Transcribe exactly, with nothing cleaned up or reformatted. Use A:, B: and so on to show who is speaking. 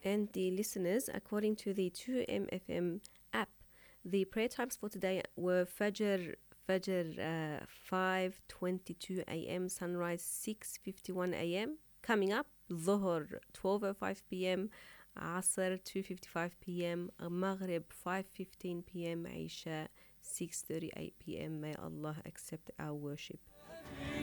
A: And the listeners, according to the two M F M app, the prayer times for today were Fajr, Fajr uh, five twenty-two a m, sunrise six fifty-one a m. Coming up, Dhuhr twelve oh five p m, Asr two fifty-five p m, Maghrib five fifteen p m, Isha six thirty-eight p m. May Allah accept our worship.